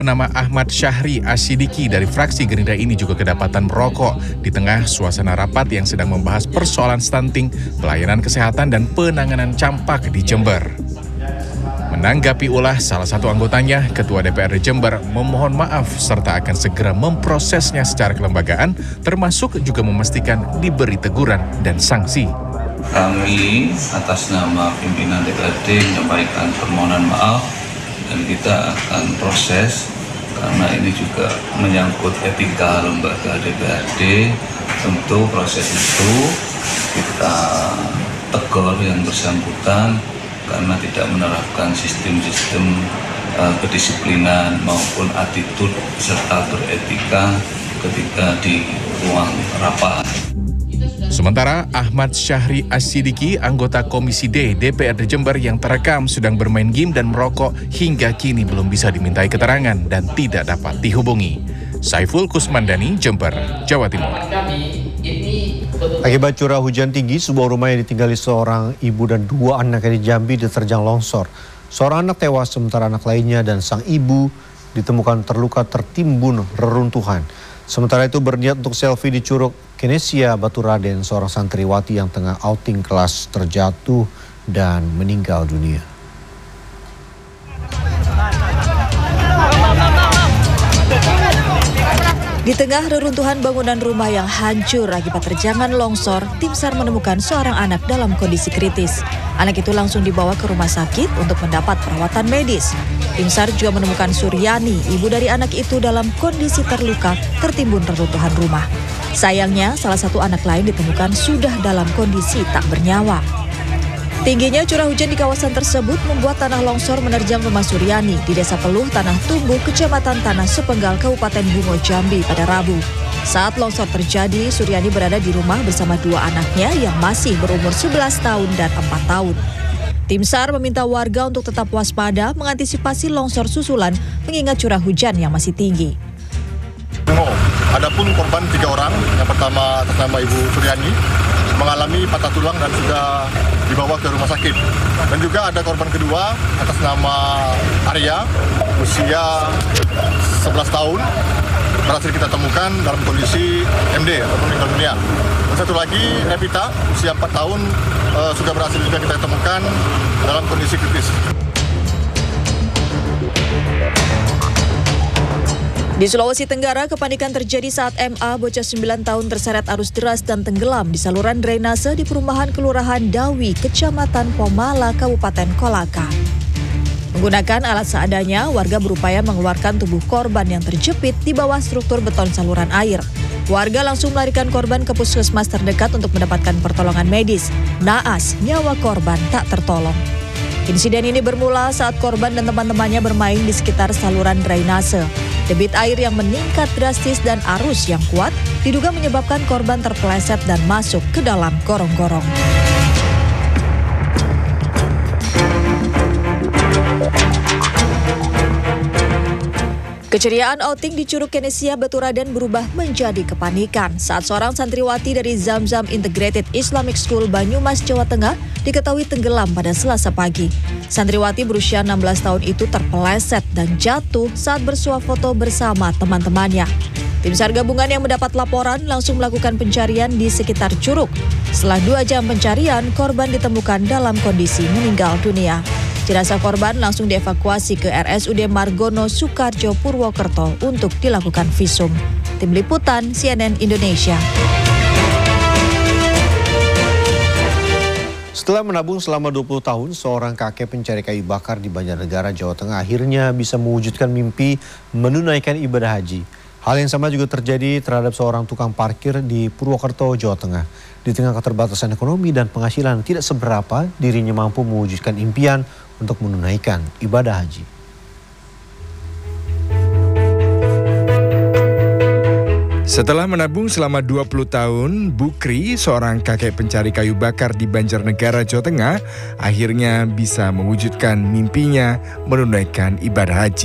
Nama Ahmad Syahri Asidiki dari fraksi Gerindra ini juga kedapatan merokok di tengah suasana rapat yang sedang membahas persoalan stunting, pelayanan kesehatan, dan penanganan campak di Jember. Menanggapi ulah salah satu anggotanya, Ketua DPRD Jember memohon maaf serta akan segera memprosesnya secara kelembagaan, termasuk juga memastikan diberi teguran dan sanksi. Kami atas nama pimpinan DPRD menyampaikan permohonan maaf dan kita akan proses karena ini juga menyangkut etika lembaga DPRD. Tentu proses itu kita tegur yang bersangkutan karena tidak menerapkan sistem-sistem kedisiplinan maupun attitude serta beretika ketika di ruang rapat. Sementara Ahmad Syahri Asidiki, anggota Komisi D DPRD Jember yang terekam sedang bermain game dan merokok hingga kini belum bisa dimintai keterangan dan tidak dapat dihubungi. Saiful Kusmandani, Jember, Jawa Timur. Akibat curah hujan tinggi, sebuah rumah yang ditinggali seorang ibu dan dua anaknya di Jambi diterjang longsor. Seorang anak tewas sementara anak lainnya dan sang ibu ditemukan terluka tertimbun reruntuhan. Sementara itu berniat untuk selfie di Curug Kenesia Baturaden, seorang santriwati yang tengah outing kelas terjatuh dan meninggal dunia. Di tengah reruntuhan bangunan rumah yang hancur akibat terjangan longsor, tim SAR menemukan seorang anak dalam kondisi kritis. Anak itu langsung dibawa ke rumah sakit untuk mendapat perawatan medis. Tim SAR juga menemukan Suryani, ibu dari anak itu dalam kondisi terluka tertimbun reruntuhan rumah. Sayangnya, salah satu anak lain ditemukan sudah dalam kondisi tak bernyawa. Tingginya curah hujan di kawasan tersebut membuat tanah longsor menerjang rumah Suryani di Desa Peluh, Tanah Tumbuh, Kecamatan Tanah Sepenggal, Kabupaten Bungo, Jambi pada Rabu. Saat longsor terjadi, Suryani berada di rumah bersama dua anaknya yang masih berumur 11 tahun dan 4 tahun. Tim SAR meminta warga untuk tetap waspada mengantisipasi longsor susulan mengingat curah hujan yang masih tinggi. Adapun korban 3 orang, yang pertama atas nama Ibu Suryani mengalami patah tulang dan sudah dibawa ke rumah sakit. Dan juga ada korban kedua atas nama Arya, usia 11 tahun, berhasil kita temukan dalam kondisi MD atau meninggal dunia. Dan satu lagi Revita, usia 4 tahun, sudah berhasil juga kita temukan dalam kondisi kritis. Di Sulawesi Tenggara, kepanikan terjadi saat MA, bocah 9 tahun terseret arus deras dan tenggelam di saluran drainase di perumahan Kelurahan Dawi, Kecamatan Pomala, Kabupaten Kolaka. Menggunakan alat seadanya, warga berupaya mengeluarkan tubuh korban yang terjepit di bawah struktur beton saluran air. Warga langsung melarikan korban ke puskesmas terdekat untuk mendapatkan pertolongan medis. Naas, nyawa korban tak tertolong. Insiden ini bermula saat korban dan teman-temannya bermain di sekitar saluran drainase. Debit air yang meningkat drastis dan arus yang kuat diduga menyebabkan korban terpeleset dan masuk ke dalam gorong-gorong. Keceriaan outing di Curug Kenesia Baturaden berubah menjadi kepanikan saat seorang santriwati dari Zamzam Integrated Islamic School Banyumas, Jawa Tengah diketahui tenggelam pada Selasa pagi. Santriwati berusia 16 tahun itu terpeleset dan jatuh saat bersuah foto bersama teman-temannya. Tim SAR gabungan yang mendapat laporan langsung melakukan pencarian di sekitar curug. Setelah 2 jam pencarian, korban ditemukan dalam kondisi meninggal dunia. Jenazah korban langsung dievakuasi ke RSUD Margono Soekarjo Purwokerto untuk dilakukan visum. Tim Liputan CNN Indonesia. Setelah menabung selama 20 tahun, seorang kakek pencari kayu bakar di Banjarnegara, Jawa Tengah akhirnya bisa mewujudkan mimpi menunaikan ibadah haji. Hal yang sama juga terjadi terhadap seorang tukang parkir di Purwokerto, Jawa Tengah. Di tengah keterbatasan ekonomi dan penghasilan tidak seberapa, dirinya mampu mewujudkan impian untuk menunaikan ibadah haji. Setelah menabung selama 20 tahun, Bukri, seorang kakek pencari kayu bakar di Banjarnegara, Jawa Tengah, akhirnya bisa mewujudkan mimpinya menunaikan ibadah haji.